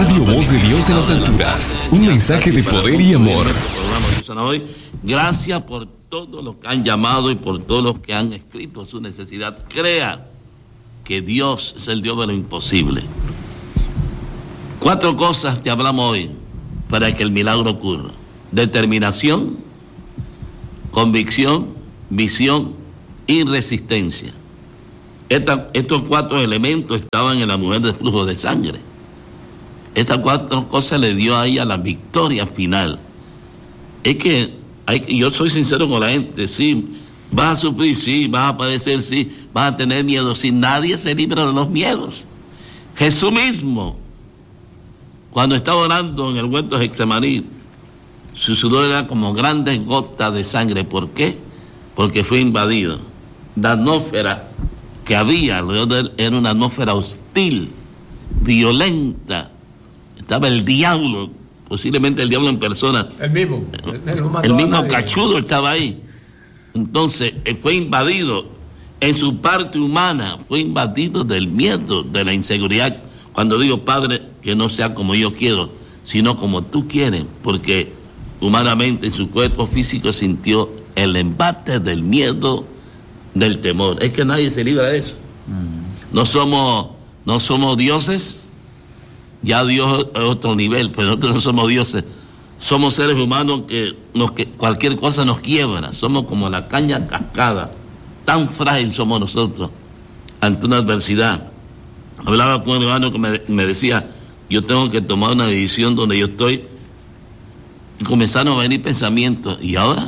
Radio Voz de Dios en las alturas. Un mensaje de poder y amor. Gracias por todos los que han llamado y por todos los que han escrito su necesidad. Crea que Dios es el Dios de lo imposible. 4 cosas te hablamos hoy para que el milagro ocurra: determinación, convicción, visión y resistencia. Estos 4 elementos estaban en la mujer del flujo de sangre. Estas 4 cosas le dio a ella la victoria final. Es que yo soy sincero con la gente, sí, vas a sufrir, sí, vas a padecer, sí, vas a tener miedo, sí, nadie se libra de los miedos. Jesús mismo, cuando estaba orando en el huerto de Getsemaní, su sudor era como grandes gotas de sangre. ¿Por qué? Porque fue invadido. La atmósfera que había alrededor de él era una atmósfera hostil, violenta. Estaba el diablo, posiblemente el diablo en persona. El mismo cachudo estaba ahí. Entonces, él fue invadido en su parte humana, fue invadido del miedo, de la inseguridad. Cuando digo, Padre, que no sea como yo quiero, sino como tú quieres, porque humanamente en su cuerpo físico sintió el embate del miedo, del temor. Es que nadie se libra de eso. No somos dioses. Ya Dios es otro nivel, pero nosotros no somos dioses. Somos seres humanos que cualquier cosa nos quiebra. Somos como la caña cascada. Tan frágil somos nosotros ante una adversidad. Hablaba con un hermano que me decía, yo tengo que tomar una decisión donde yo estoy. Y comenzaron a venir pensamientos. ¿Y ahora?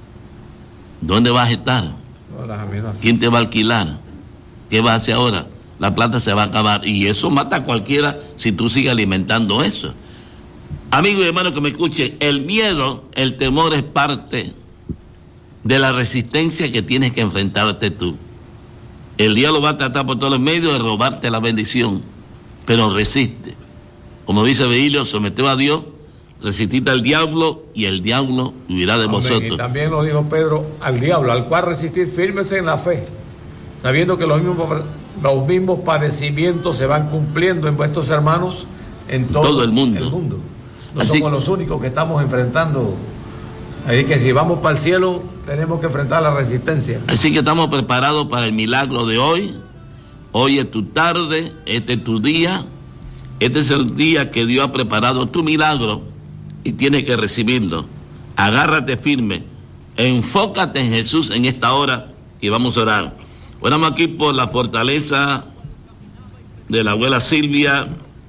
¿Dónde vas a estar? ¿Quién te va a alquilar? ¿Qué vas a hacer ahora? La plata se va a acabar. Y eso mata a cualquiera si tú sigues alimentando eso. Amigo y hermano que me escuchen, el miedo, el temor es parte de la resistencia que tienes que enfrentarte tú. El diablo va a tratar por todos los medios de robarte la bendición, pero resiste. Como dice Virgilio, someteo a Dios, resistid al diablo y el diablo huirá de vosotros. Y también lo dijo Pedro al diablo, al cual resistir, fírmese en la fe, sabiendo que los mismos padecimientos se van cumpliendo en vuestros hermanos en todo el mundo. No somos los únicos que estamos enfrentando. Así que si vamos para el cielo, tenemos que enfrentar la resistencia. Así que estamos preparados para el milagro de hoy. Hoy es tu tarde, este es tu día. Este es el día que Dios ha preparado tu milagro y tienes que recibirlo. Agárrate firme, enfócate en Jesús en esta hora y vamos a orar. Oramos aquí por la fortaleza de la abuela Silvia,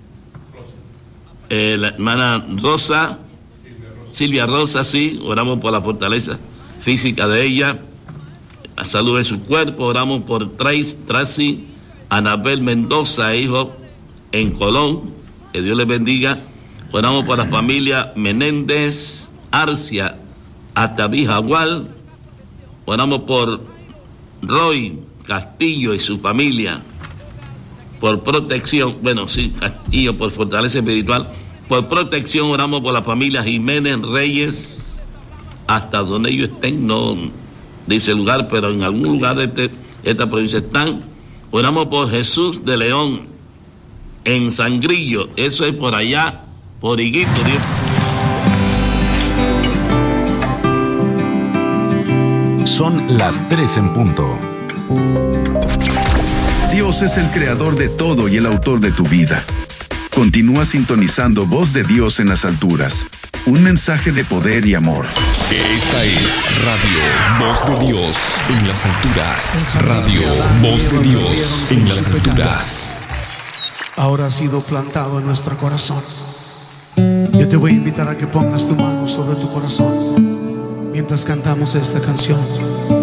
la hermana Rosa, Silvia Rosa, sí, oramos por la fortaleza física de ella, la salud de su cuerpo. Oramos por Tracy, Anabel Mendoza, hijo en Colón, que Dios les bendiga. Oramos por la familia Menéndez, Arcia, hasta Bijagual. Oramos por Roy Castillo y su familia, por protección, Castillo por fortaleza espiritual, por protección. Oramos por la familia Jiménez Reyes, hasta donde ellos estén, no dice el lugar, pero en algún lugar de esta provincia están. Oramos por Jesús de León, en Sangrillo, eso es por allá, por Higuito. Son las 3 en punto. Dios es el creador de todo y el autor de tu vida. Continúa sintonizando Voz de Dios en las alturas. Un mensaje de poder y amor. Esta es Radio Voz de Dios en las alturas. Radio Voz de Dios en las alturas. Ahora ha sido plantado en nuestro corazón. Yo te voy a invitar a que pongas tu mano sobre tu corazón mientras cantamos esta canción.